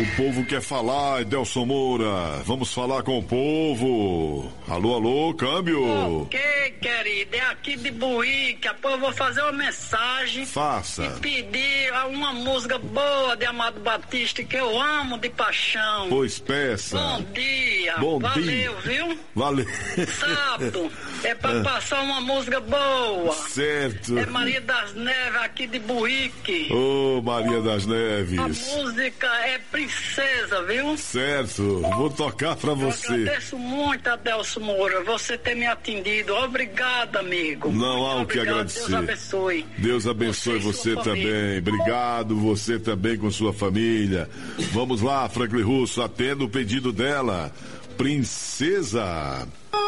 O povo quer falar, Edelson Moura. Vamos falar com o povo. Alô, alô, câmbio. Ok, querido, é aqui de Buíque. Após eu vou fazer uma mensagem. Faça. E pedir uma música boa de Amado Batista que eu amo de paixão. Pois peça. Bom dia. Bom Valeu, dia. Viu? Valeu. Sábado é pra passar uma música boa. Certo. É Maria das Neves aqui de Buíque. Ô, Maria das A Neves. música é Princesa, viu? Certo. Vou tocar pra Eu você. agradeço muito, Adelson Moura, você ter me atendido. Obrigado, amigo. Não há o Muito que obrigado. agradecer. Deus abençoe. Deus abençoe Você e você sua também. família. Obrigado, você também com sua família. Vamos lá, Franklin Russo, atenda o pedido dela. Princesa.